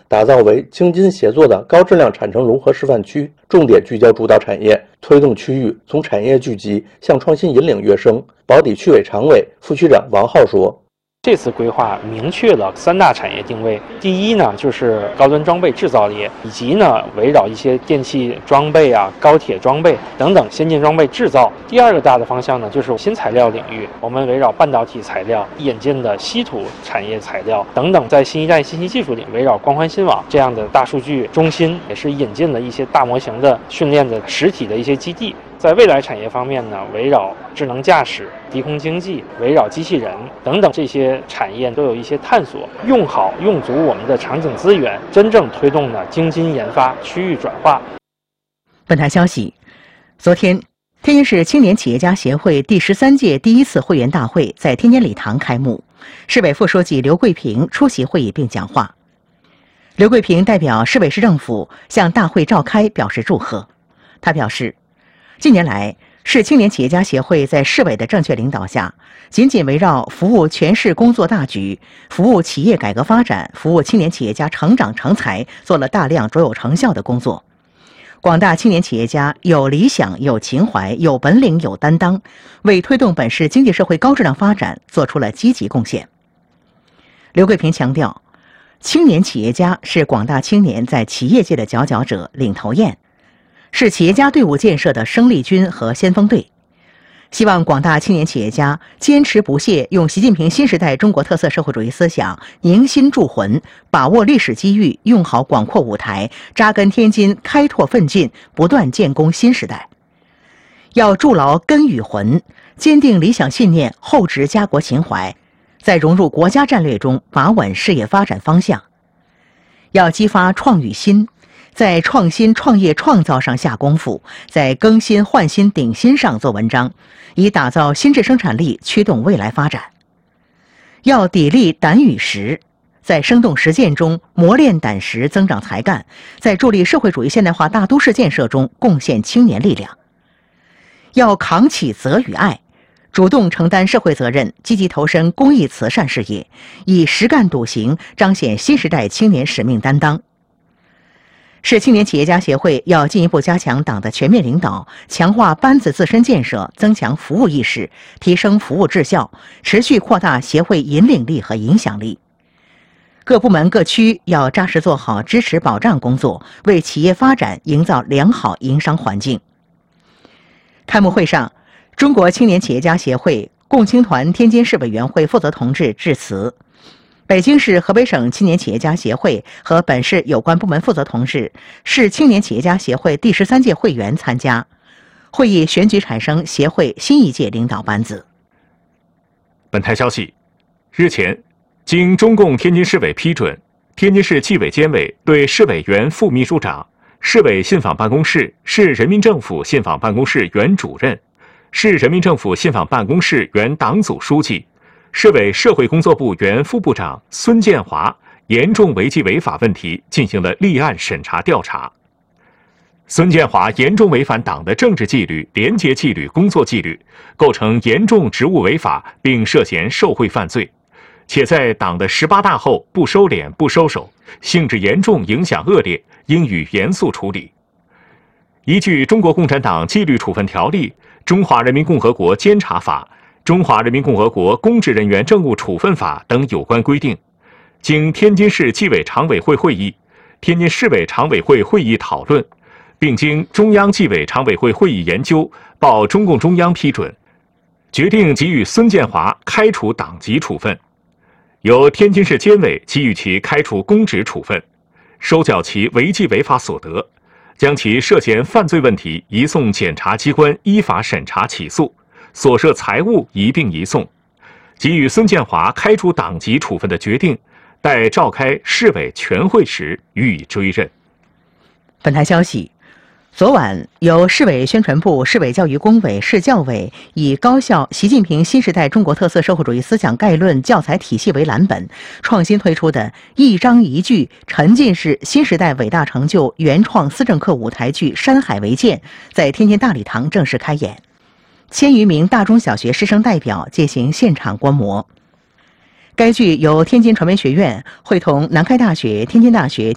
打造为京津协作的高质量产成融合示范区，重点聚焦主导产业，推动区域从产业聚集向创新引领跃升。保底区委常委、副区长王浩说。 这次规划明确了3大产业定位。第一呢，就是高端装备制造业，以及呢围绕一些电气装备高铁装备等等先进装备制造。第二个大的方向呢，就是新材料领域，我们围绕半导体材料引进的稀土产业材料等等，在新一代信息技术里围绕光环新网这样的大数据中心，也是引进了一些大模型的训练的实体的一些基地。在未来产业方面呢，围绕智能驾驶、低空经济，围绕机器人等等这些产业都有一些探索，用好用足我们的场景资源，真正推动呢京津研发、区域转化。 本台消息，昨天，天津市青年企业家协会第13届第1次会员大会在天津礼堂开幕，市委副书记刘桂平出席会议并讲话。刘桂平代表市委市政府向大会召开表示祝贺。他表示，近年来，市青年企业家协会在市委的正确领导下，紧紧围绕服务全市工作大局、服务企业改革发展、服务青年企业家成长成才，做了大量卓有成效的工作。广大青年企业家有理想、有情怀、有本领、有担当，为推动本市经济社会高质量发展做出了积极贡献。刘桂平强调，青年企业家是广大青年在企业界的佼佼者、领头雁，是企业家队伍建设的生力军和先锋队。希望广大青年企业家坚持不懈，用习近平新时代中国特色社会主义思想凝心铸魂，把握历史机遇，用好广阔舞台，扎根天津，开拓奋进，不断建功新时代。要筑牢根与魂，坚定理想信念，厚植家国情怀，在融入国家战略中把稳事业发展方向。要激发创与新，在创新创业创造上下功夫，在更新换新顶新上做文章，以打造新质生产力驱动未来发展。要砥砺胆与识，在生动实践中磨练胆识，增长才干，在助力社会主义现代化大都市建设中贡献青年力量。要扛起责与爱，主动承担社会责任，积极投身公益慈善事业，以实干笃行彰显新时代青年使命担当。市青年企业家协会要进一步加强党的全面领导，强化班子自身建设，增强服务意识，提升服务质效，持续扩大协会引领力和影响力。各部门各区要扎实做好支持保障工作，为企业发展营造良好营商环境。开幕会上，中国青年企业家协会共青团天津市委员会负责同志致辞。北京市河北省青年企业家协会和本市有关部门负责同志、市青年企业家协会第13届会员参加。会议选举产生协会新一届领导班子。 本台消息，日前，经中共天津市委批准，天津市纪委监委对市委原副秘书长、市委信访办公室、市人民政府信访办公室原主任、市人民政府信访办公室原党组书记、市委社会工作部原副部长孙建华严重违纪违法问题进行了立案审查调查。孙建华严重违反党的政治纪律、廉洁纪律、工作纪律，构成严重职务违法，并涉嫌受贿犯罪，且在党的18大后不收敛、不收手，性质严重、影响恶劣，应予严肃处理。依据《中国共产党纪律处分条例》、《中华人民共和国监察法》、《中华人民共和国公职人员政务处分法》等有关规定，经天津市纪委常委会会议、天津市委常委会会议讨论，并经中央纪委常委会会议研究，报中共中央批准，决定给予孙建华开除党籍处分，由天津市监委给予其开除公职处分，收缴其违纪违法所得，将其涉嫌犯罪问题移送检察机关依法审查起诉，所涉财物一并移送，给予孙建华开除党籍处分的决定，待召开市委全会时予以追认。 本台消息，昨晚，由市委宣传部、市委教育工委、市教委以高校习近平新时代中国特色社会主义思想概论教材体系为蓝本，创新推出的一章一句沉浸式新时代伟大成就原创思政课舞台剧《山海为鉴》在天津大礼堂正式开演，1000余名大中小学师生代表进行现场观摩。该剧由天津传媒学院会同南开大学、天津大学、